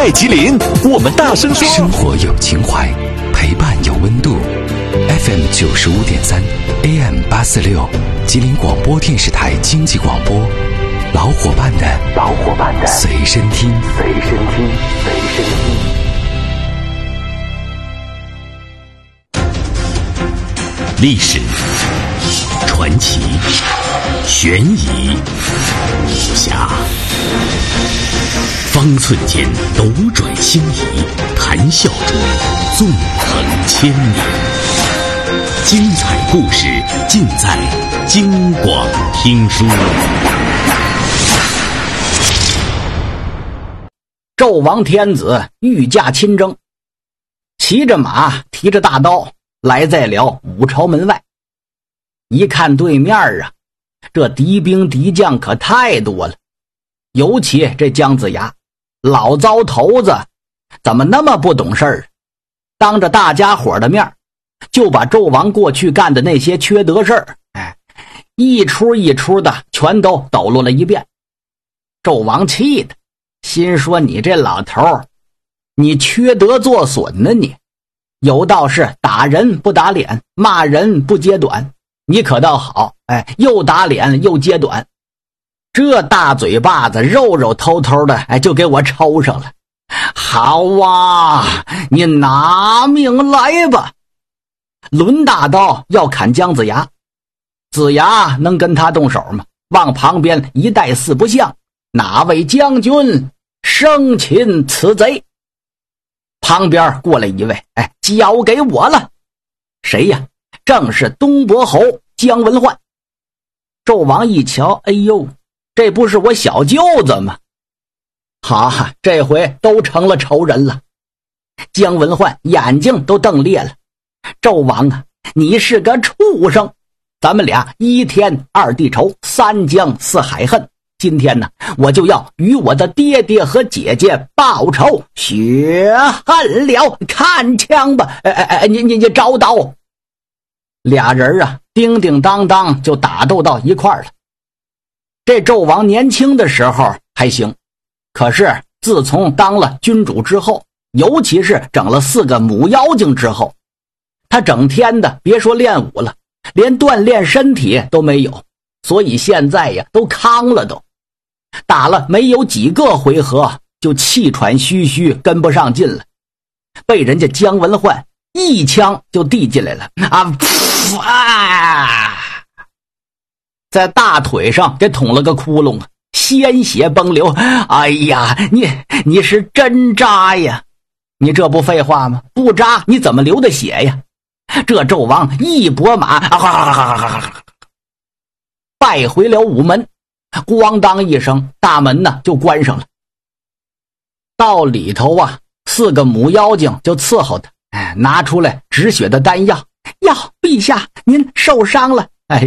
在吉林，我们大声说。 生活有情怀，陪伴有温度。FM 95.3 AM 846，吉林广播电视台经济广播，老伙伴的随身听。 历史、传奇、悬疑、武侠，方寸间斗转星移，谈笑中纵横千年。精彩故事尽在京广听书。 纣王天子御驾亲征，骑着马，提着大刀，来在了武朝门外。一看对面啊，这敌兵敌将可太多了，尤其这姜子牙，老糟头子，怎么那么不懂事儿？当着大家伙的面，就把纣王过去干的那些缺德事儿，一出一出的全都抖落了一遍。纣王气的心说：你这老头，你缺德作损呢你！有道是打人不打脸，骂人不揭短，你可倒好，又打脸又揭短，这大嘴巴子肉肉偷偷的，就给我抽上了。好啊，你拿命来吧！抡大刀要砍姜子牙，子牙能跟他动手吗？往旁边一带四不像，哪位将军生擒此贼？旁边过来一位，交给我了。谁呀？正是东伯侯姜文焕。纣王一瞧，哎呦，这不是我小舅子吗？好，这回都成了仇人了。姜文焕眼睛都瞪裂了。纣王啊，你是个畜生！咱们俩一天二地仇，三江四海恨。今天呢，我就要与我的爹爹和姐姐报仇雪恨了！看枪吧，你找刀！俩人啊，叮叮当当就打斗到一块儿了。这纣王年轻的时候还行，可是自从当了君主之后，尤其是整了4个母妖精之后，他整天的别说练武了，连锻炼身体都没有，所以现在呀都康了都。打了没有几个回合就气喘吁吁，跟不上劲了，被人家姜文焕一枪就递进来了在大腿上给捅了个窟窿，鲜血崩流。哎呀，你是真渣呀！你这不废话吗？不渣你怎么流的血呀？这纣王一拨马，败回了午门，咣当一声，大门呢就关上了。到里头啊，4个母妖精就伺候他，拿出来止血的丹药。陛下您受伤了，